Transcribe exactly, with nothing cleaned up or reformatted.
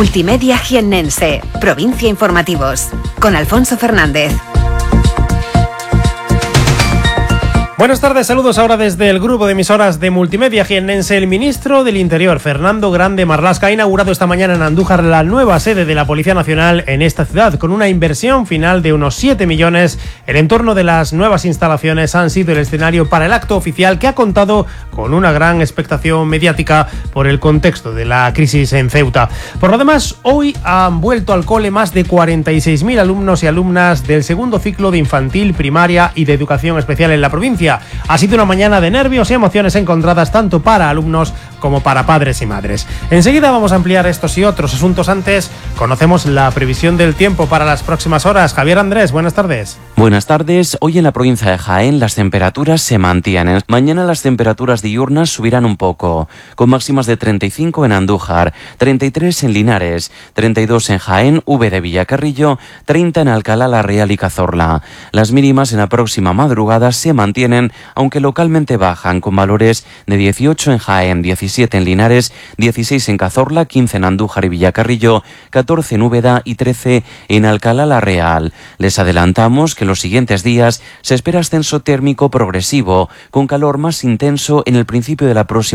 Multimedia Jiennense, Provincia Informativos, con Alfonso Fernández. Buenas tardes, saludos ahora desde el grupo de emisoras de Multimedia Jiennense. El ministro del Interior, Fernando Grande Marlaska, ha inaugurado esta mañana en Andújar la nueva sede de la Policía Nacional en esta ciudad, con una inversión final de unos siete millones. El entorno de las nuevas instalaciones han sido el escenario para el acto oficial, que ha contado con una gran expectación mediática por el contexto de la crisis en Ceuta. Por lo demás, hoy han vuelto al cole más de cuarenta y seis mil alumnos y alumnas del segundo ciclo de infantil, primaria y de educación especial en la provincia. Ha sido una mañana de nervios y emociones encontradas tanto para alumnos como para padres y madres. Enseguida vamos a ampliar estos y otros asuntos. Antes, conocemos la previsión del tiempo para las próximas horas. Javier Andrés, buenas tardes. Buenas tardes. Hoy en la provincia de Jaén las temperaturas se mantienen. Mañana las temperaturas diurnas subirán un poco, con máximas de treinta y cinco en Andújar, treinta y tres en Linares, treinta y dos en Jaén, V de Villacarrillo, treinta en Alcalá la Real y Cazorla. Las mínimas en la próxima madrugada se mantienen, aunque localmente bajan, con valores de dieciocho en Jaén, diecisiete en Linares, dieciséis en Cazorla, quince en Andújar y Villacarrillo, catorce en Úbeda y trece en Alcalá la Real. Les adelantamos que los siguientes días se espera ascenso térmico progresivo, con calor más intenso en el principio de la próxima